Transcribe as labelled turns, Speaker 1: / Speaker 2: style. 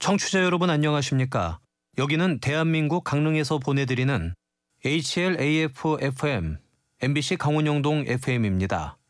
Speaker 1: 청취자 여러분 안녕하십니까? 여기는 대한민국 강릉에서 보내드리는 HLAF FM, MBC 강원영동 FM입니다.